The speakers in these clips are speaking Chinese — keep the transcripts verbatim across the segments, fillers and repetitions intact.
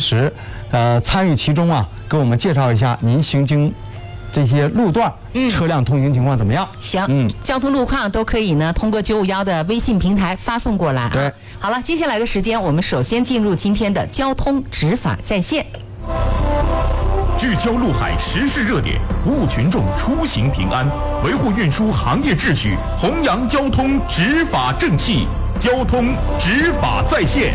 时，呃，参与其中啊，给我们介绍一下您行经这些路段，嗯，车辆通行情况怎么样？ 行，嗯，交通路况都可以呢，通过九五幺的微信平台发送过来、啊。 对， 好了，接下来的时间，我们首先进入今天的交通执法在线。 聚焦陆海时事热点，服务群众出行平安，维护运输行业秩序，弘扬交通执法正气。交通执法在线。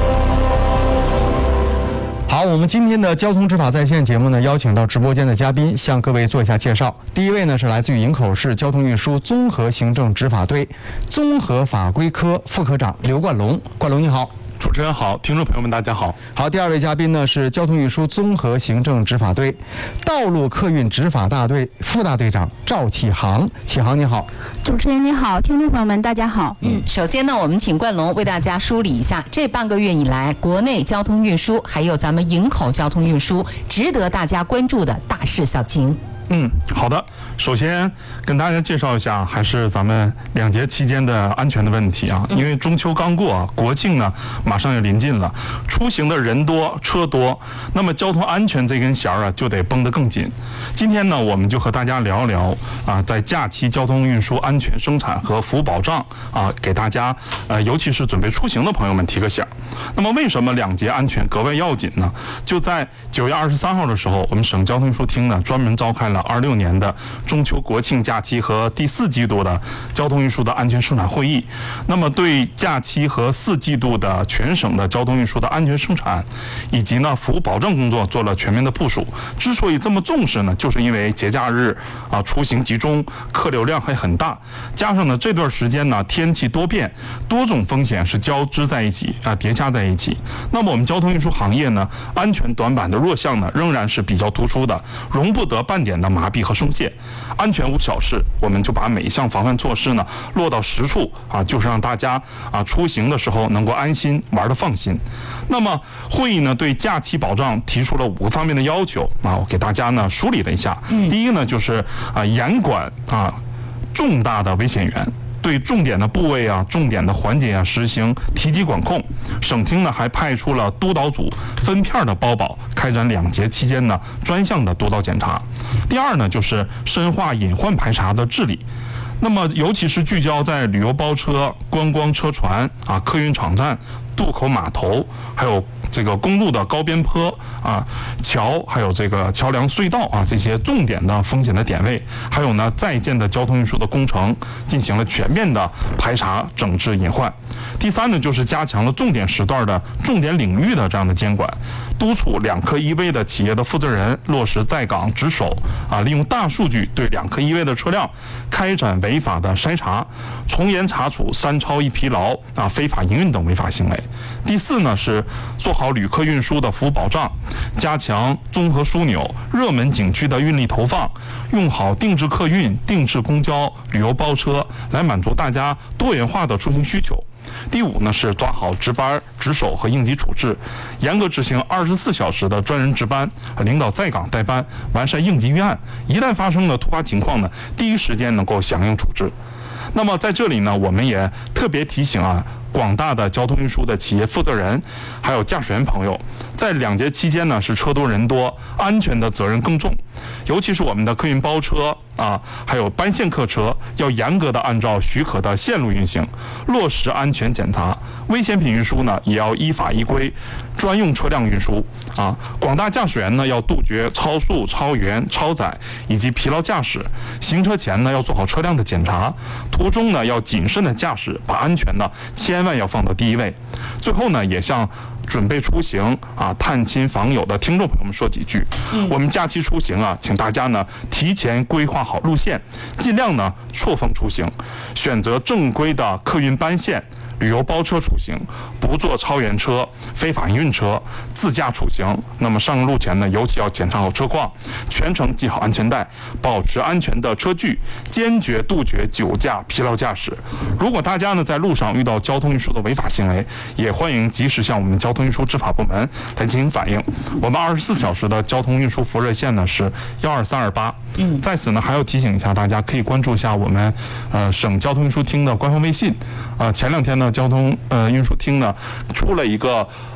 好，我们今天的交通执法在线节目呢，邀请到直播间的嘉宾向各位做一下介绍。第一位呢是来自于营口市交通运输综合行政执法队综合法规科副科长刘冠龙。冠龙你好。 主持人好，听众朋友们大家好。 好，第二位嘉宾呢是交通运输综合行政执法队道路客运执法大队副大队长赵启航。启航你好。 主持人你好，听众朋友们大家好。 嗯，首先呢，我们请冠龙为大家梳理一下这半个月以来国内交通运输还有咱们营口交通运输值得大家关注的大事小情。 嗯，好的。首先跟大家介绍一下，还是咱们两节期间的安全的问题啊。因为中秋刚过啊，国庆呢马上要临近了，出行的人多车多，那么交通安全这根弦儿啊就得绷得更紧。今天呢，我们就和大家聊一聊啊，在假期交通运输安全生产和服务保障啊，给大家呃，尤其是准备出行的朋友们提个醒。那么为什么两节安全格外要紧呢？就在九月二十三号的时候，我们省交通运输厅呢专门召开了二六年的中秋国庆假期和第四季度的交通运输的安全生产会议。那么对假期和四季度的全省的交通运输的安全生产以及呢服务保障工作做了全面的部署。之所以这么重视呢，就是因为节假日啊出行集中，客流量还很大，加上呢这段时间呢天气多变，多种风险是交织在一起啊叠加在一起。那么我们交通运输行业呢，安全短板的弱项呢仍然是比较突出的，容不得半点的麻痹和松懈。安全无小事，我们就把每一项防范措施呢落到实处啊，就是让大家啊出行的时候能够安心，玩得放心。那么会议呢对假期保障提出了五个方面的要求啊，我给大家呢梳理了一下。嗯，第一个呢就是啊严管啊重大的危险源。对重点的部位啊、重点的环节啊实行提级管控。省厅呢还派出了督导组分片的包保，开展两节期间呢专项的督导检查。第二呢就是深化隐患排查的治理。那么尤其是聚焦在旅游包车、观光车船啊、客运场站、渡口码头，还有这个公路的高边坡啊、桥，还有这个桥梁隧道啊这些重点的风险的点位，还有呢在建的交通运输的工程，进行了全面的排查整治隐患。第三呢就是加强了重点时段的重点领域的这样的监管，督促两科一危的企业的负责人落实在岗值守啊，利用大数据对两科一危的车辆开展违法的筛查，从严查处三超一疲劳啊、非法营运等违法行为。第四呢是做好旅客运输的服务保障，加强综合枢纽、热门景区的运力投放，用好定制客运、定制公交、旅游包车，来满足大家多元化的出行需求。第五呢是抓好值班、值守和应急处置，严格执行二十四小时的专人值班，领导在岗带班，完善应急预案。一旦发生了突发情况呢，第一时间能够响应处置。那么在这里呢，我们也特别提醒啊，广大的交通运输的企业负责人，还有驾驶员朋友，在两节期间呢是车多人多，安全的责任更重。尤其是我们的客运包车啊，还有班线客车，要严格的按照许可的线路运行，落实安全检查。危险品运输呢，也要依法依规，专用车辆运输啊。广大驾驶员呢，要杜绝超速、超员、超载以及疲劳驾驶。行车前呢，要做好车辆的检查，途中呢，要谨慎的驾驶，把安全呢，千万要放到第一位。最后呢，也向准备出行啊、探亲访友的听众朋友们说几句。嗯、我们假期出行啊，请大家呢提前规划好路线，尽量呢错峰出行，选择正规的客运班线、旅游包车出行，不坐超员车、非法营运车，自驾出行。那么上路前呢，尤其要检查好车况，全程系好安全带，保持安全的车距，坚决杜绝酒驾、疲劳驾驶。如果大家呢在路上遇到交通运输的违法行为，也欢迎及时向我们交通运输执法部门来进行反映。我们二十四小时的交通运输服务热线呢是幺二三二八。嗯，在此呢还要提醒一下大家，可以关注一下我们呃省交通运输厅的官方微信。呃，前两天呢，交通呃运输厅呢出了一个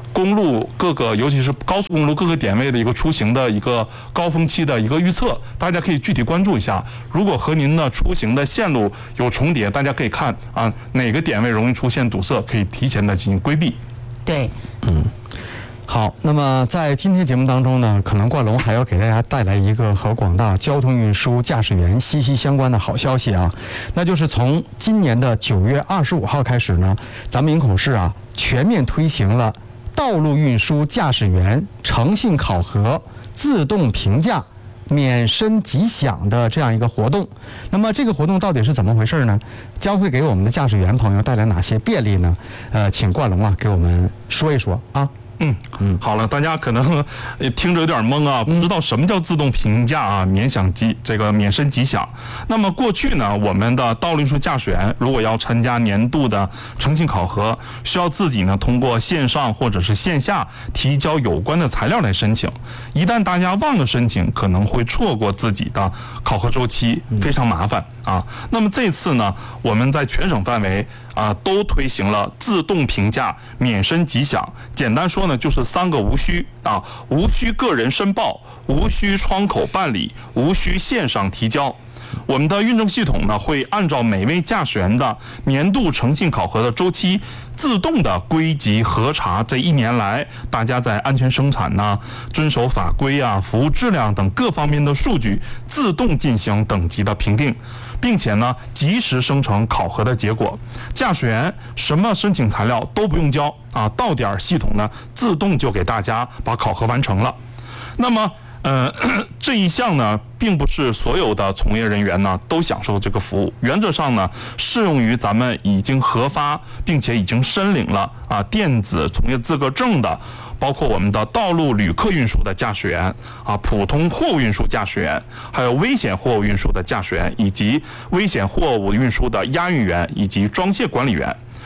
公路各个，尤其是高速公路各个点位的一个出行的一个高峰期的一个预测，大家可以具体关注一下。如果和您的出行的线路有重叠，大家可以看啊哪个点位容易出现堵塞，可以提前的进行规避。 对， 嗯。好，那么在今天节目当中呢，可能冠龙还要给大家带来一个和广大交通运输驾驶员息息相关的好消息啊，那就是从今年的九月二十五号开始呢，咱们营口市啊全面推行了道路运输驾驶员诚信考核、自动评价、免申即享的这样一个活动。那么这个活动到底是怎么回事呢？将会给我们的驾驶员朋友带来哪些便利呢？呃，请冠龙啊给我们说一说啊。 嗯嗯，好了，大家可能听着有点懵啊，不知道什么叫自动评价啊，免享即这个免申即享。那么过去呢，我们的道路运输驾驶员如果要参加年度的诚信考核，需要自己呢通过线上或者是线下提交有关的材料来申请。一旦大家忘了申请，可能会错过自己的考核周期，非常麻烦啊。那么这次呢，我们在全省范围啊都推行了自动评价、免申即享。简单说呢，就是三个无需啊，无需个人申报，无需窗口办理，无需线上提交。我们的运证系统呢，会按照每位驾驶员的年度诚信考核的周期，自动的归集核查这一年来大家在安全生产呐、遵守法规啊、服务质量等各方面的数据，自动进行等级的评定，并且呢，及时生成考核的结果。驾驶员什么申请材料都不用交啊，到点系统呢自动就给大家把考核完成了。那么呃，这一项呢，并不是所有的从业人员呢都享受这个服务。原则上呢，适用于咱们已经核发并且已经申领了啊电子从业资格证的，包括我们的道路旅客运输的驾驶员啊、普通货物运输驾驶员，还有危险货物运输的驾驶员，以及危险货物运输的押运员以及装卸管理员。